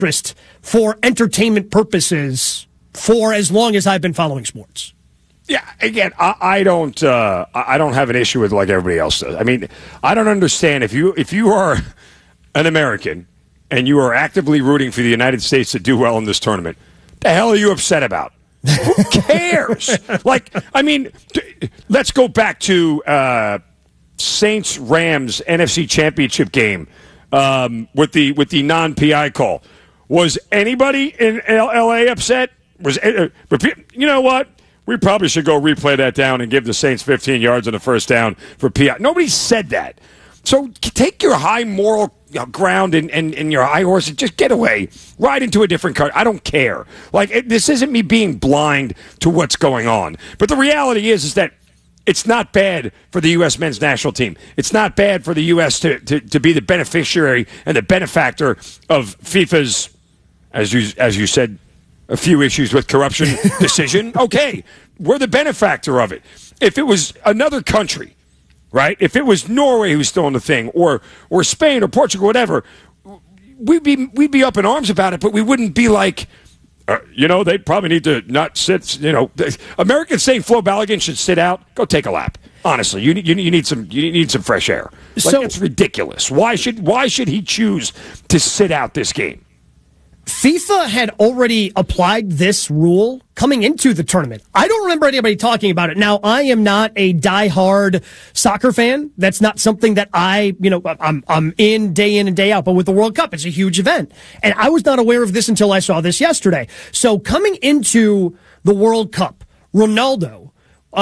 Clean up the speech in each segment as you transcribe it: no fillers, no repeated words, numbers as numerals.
interest for entertainment purposes for as long as I've been following sports. Yeah, again, I don't have an issue with it like everybody else does. I mean, I don't understand if you are an American and you are actively rooting for the United States to do well in this tournament, the hell are you upset about? Who cares? Like, I mean, let's go back to Saints-Rams NFC Championship game with the non-PI call. Was anybody in L.A. upset? You know what? We probably should go replay that down and give the Saints 15 yards on the first down for PI. Nobody said that. So take your high moral ground and your high horse and just get away. Ride into a different car. I don't care. Like, this isn't me being blind to what's going on. But the reality is that it's not bad for the U.S. men's national team. It's not bad for the U.S. to be the beneficiary and the benefactor of FIFA's, as you said, a few issues with corruption decision. Okay, we're the benefactor of it. If it was another country, right? If it was Norway who's still in the thing, or Spain or Portugal, whatever, we'd be up in arms about it, but we wouldn't be like, they probably need to not sit. Americans saying Flo Balogun should sit out. Go take a lap. Honestly, you need some fresh air. So it's ridiculous. Why should he choose to sit out this game? FIFA had already applied this rule coming into the tournament. I don't remember anybody talking about it. Now, I am not a diehard soccer fan. That's not something that I'm in day in and day out. But with the World Cup, it's a huge event. And I was not aware of this until I saw this yesterday. So coming into the World Cup, Ronaldo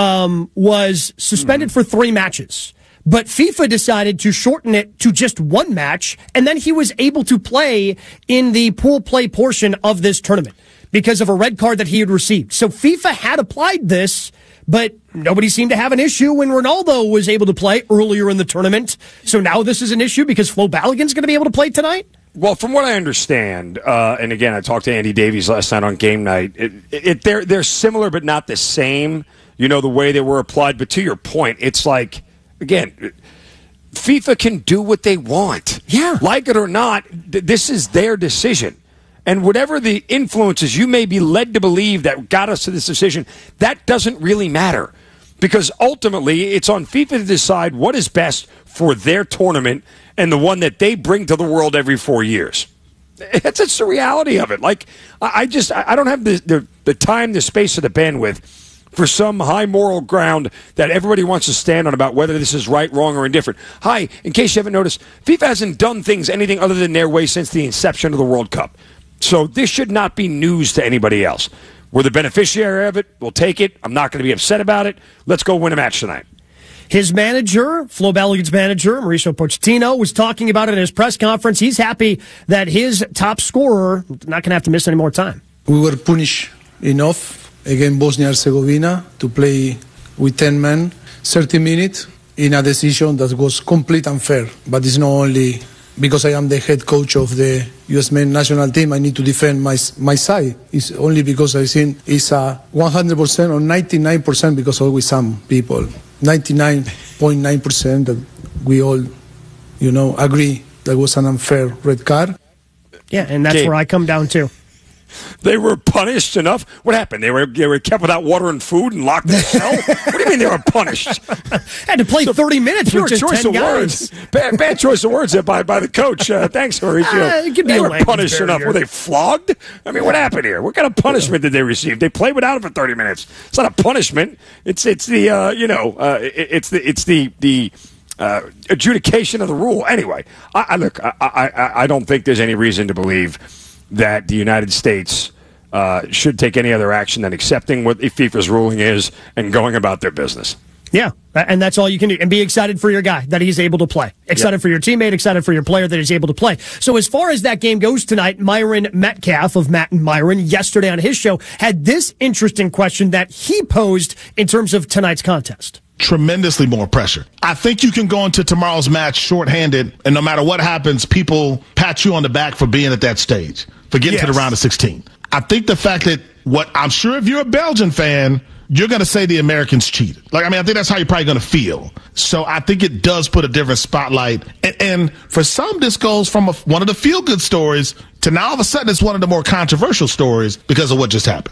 was suspended for 3 matches. But FIFA decided to shorten it to just 1 match, and then he was able to play in the pool play portion of this tournament because of a red card that he had received. So FIFA had applied this, but nobody seemed to have an issue when Ronaldo was able to play earlier in the tournament. So now this is an issue because Flo Balogun's going to be able to play tonight? Well, from what I understand, and again, I talked to Andy Davies last night on game night, they're similar but not the same, the way they were applied. But to your point, it's like, again, FIFA can do what they want. Yeah. Like it or not, this is their decision. And whatever the influences you may be led to believe that got us to this decision, that doesn't really matter. Because ultimately, it's on FIFA to decide what is best for their tournament and the one that they bring to the world every 4 years. That's the reality of it. Like, I don't have the time, the space, or the bandwidth for some high moral ground that everybody wants to stand on about whether this is right, wrong, or indifferent. Hi, in case you haven't noticed, FIFA hasn't done things anything other than their way since the inception of the World Cup. So this should not be news to anybody else. We're the beneficiary of it. We'll take it. I'm not going to be upset about it. Let's go win a match tonight. His manager, Flo Balogun's manager, Mauricio Pochettino, was talking about it in his press conference. He's happy that his top scorer not going to have to miss any more time. We were punished enough against Bosnia-Herzegovina to play with 10 men, 30 minutes, in a decision that was completely unfair. But it's not only because I am the head coach of the U.S. men's national team, I need to defend my side. It's only because I think it's 100% or 99% because always some people, 99.9% that we all, agree that was an unfair red card. Yeah, and that's where I come down to. They were punished enough. What happened? They were kept without water and food and locked in a cell? What do you mean they were punished? Had to play 30 minutes for just 10 guys. Bad choice of words there by the coach. Thanks, Mauricio. They were punished enough. Were they flogged? I mean, what happened here? What kind of punishment did they receive? They played without it for 30 minutes. It's not a punishment. It's the adjudication of the rule. Anyway, I don't think there's any reason to believe that the United States should take any other action than accepting what FIFA's ruling is and going about their business. Yeah, and that's all you can do. And be excited for your guy that he's able to play. Excited for your teammate, excited for your player that he's able to play. So as far as that game goes tonight, Myron Metcalf of Matt and Myron yesterday on his show had this interesting question that he posed in terms of tonight's contest. Tremendously more pressure. I think you can go into tomorrow's match shorthanded, and no matter what happens, people pat you on the back for being at that stage, for getting to the round of 16. I think the fact that I'm sure if you're a Belgian fan, you're going to say the Americans cheated. I think that's how you're probably going to feel. So I think it does put a different spotlight. And for some, this goes from one of the feel-good stories to now all of a sudden it's one of the more controversial stories because of what just happened.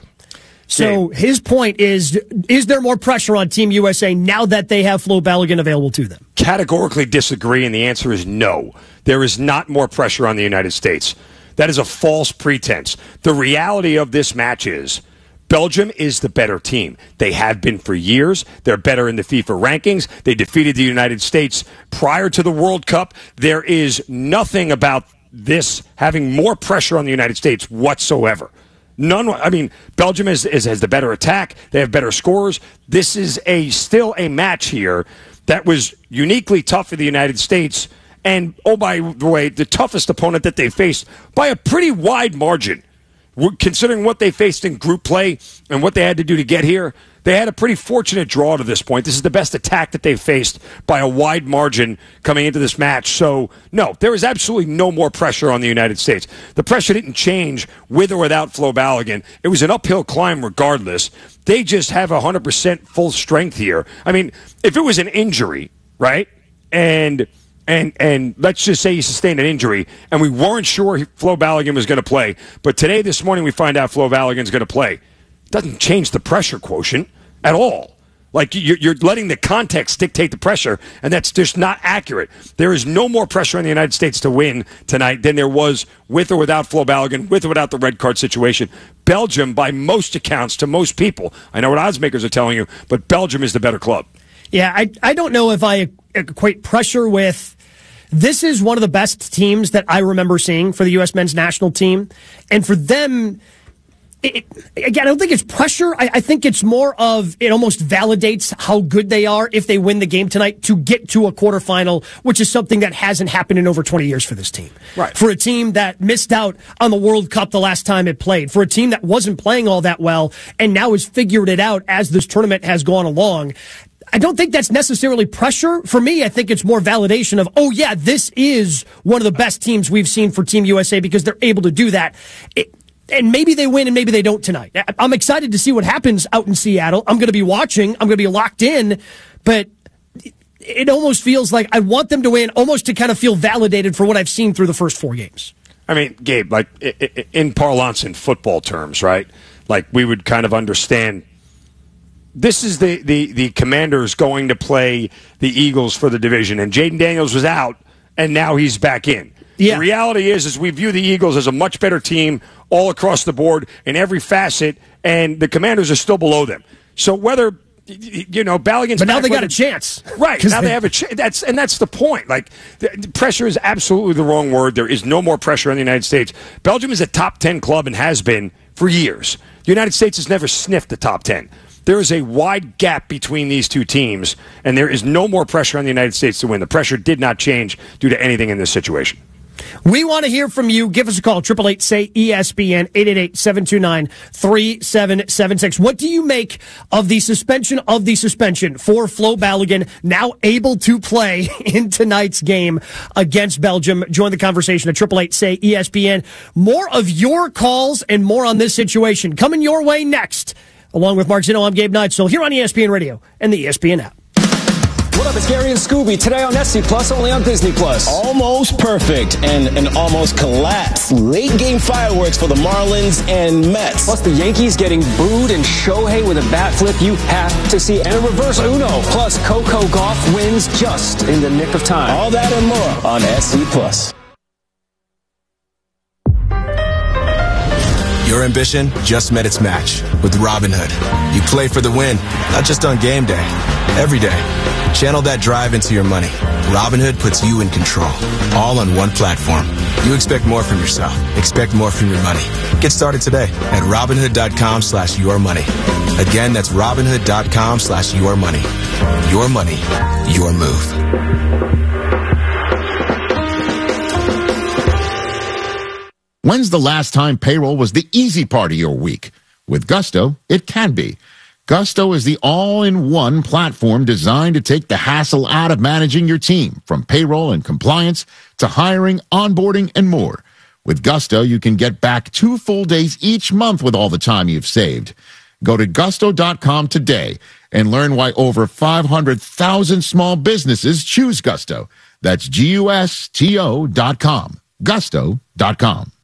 So his point is there more pressure on Team USA now that they have Flo Balogun available to them? Categorically disagree, and the answer is no. There is not more pressure on the United States. That is a false pretense. The reality of this match is Belgium is the better team. They have been for years. They're better in the FIFA rankings. They defeated the United States prior to the World Cup. There is nothing about this having more pressure on the United States whatsoever. None. Belgium has the better attack. They have better scorers. This is still a match here that was uniquely tough for the United States. And, oh, by the way, the toughest opponent that they faced by a pretty wide margin. Considering what they faced in group play and what they had to do to get here, they had a pretty fortunate draw to this point. This is the best attack that they've faced by a wide margin coming into this match. So, no, there is absolutely no more pressure on the United States. The pressure didn't change with or without Flo Balogun. It was an uphill climb regardless. They just have 100% full strength here. If it was an injury, right, and let's just say he sustained an injury, and we weren't sure Flo Balogun was going to play. But this morning, we find out Flo Balogun's going to play. It doesn't change the pressure quotient at all. You're letting the context dictate the pressure, and that's just not accurate. There is no more pressure on the United States to win tonight than there was with or without Flo Balogun, with or without the red card situation. Belgium, by most accounts, to most people, I know what odds makers are telling you, but Belgium is the better club. Yeah, I don't know if I equate pressure with... This is one of the best teams that I remember seeing for the U.S. men's national team. And for them, again, I don't think it's pressure. I think it's more of it almost validates how good they are if they win the game tonight to get to a quarterfinal, which is something that hasn't happened in over 20 years for this team. Right. For a team that missed out on the World Cup the last time it played. For a team that wasn't playing all that well and now has figured it out as this tournament has gone along. I don't think that's necessarily pressure. For me, I think it's more validation of, oh, yeah, this is one of the best teams we've seen for Team USA because they're able to do that. And maybe they win and maybe they don't tonight. I'm excited to see what happens out in Seattle. I'm going to be watching. I'm going to be locked in. But it almost feels like I want them to win almost to kind of feel validated for what I've seen through the first 4 games. Gabe, in parlance, in football terms, right? We would kind of understand. This is the Commanders going to play the Eagles for the division, and Jaden Daniels was out, and now he's back in. Yeah. The reality is we view the Eagles as a much better team all across the board in every facet, and the Commanders are still below them. So whether Balogun's but now they got a chance, right? Now they have a chance. That's the point. Pressure is absolutely the wrong word. There is no more pressure on the United States. Belgium is a top 10 club and has been for years. The United States has never sniffed the top 10. There is a wide gap between these two teams, and there is no more pressure on the United States to win. The pressure did not change due to anything in this situation. We want to hear from you. Give us a call, 888-SAY-ESPN, 888-729-3776. What do you make of the suspension for Flo Balogun, now able to play in tonight's game against Belgium? Join the conversation at 888-SAY-ESPN. More of your calls and more on this situation coming your way next. Along with Mark Zinno, I'm Gabe Neitzel here on ESPN Radio and the ESPN app. What up, it's Gary and Scooby. Today on SC Plus, only on Disney Plus. Almost perfect and an almost collapse. Late game fireworks for the Marlins and Mets. Plus the Yankees getting booed and Shohei with a bat flip you have to see. And a reverse Uno. Plus Coco Gauff wins just in the nick of time. All that and more on SC Plus. Your ambition just met its match with Robinhood. You play for the win, not just on game day, every day. Channel that drive into your money. Robinhood puts you in control, all on one platform. You expect more from yourself. Expect more from your money. Get started today at Robinhood.com/yourmoney. Again, that's Robinhood.com/yourmoney. Your money, your move. When's the last time payroll was the easy part of your week? With Gusto, it can be. Gusto is the all-in-one platform designed to take the hassle out of managing your team, from payroll and compliance to hiring, onboarding, and more. With Gusto, you can get back 2 full days each month with all the time you've saved. Go to gusto.com today and learn why over 500,000 small businesses choose Gusto. That's GUSTO.com. Gusto.com.